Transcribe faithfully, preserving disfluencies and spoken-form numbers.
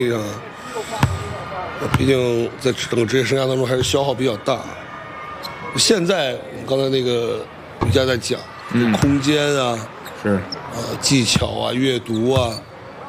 上，毕竟在整个职业生涯当中还是消耗比较大。现在刚才那个瑜伽在讲，嗯，空间啊， 是， 呃，技巧啊，阅读啊，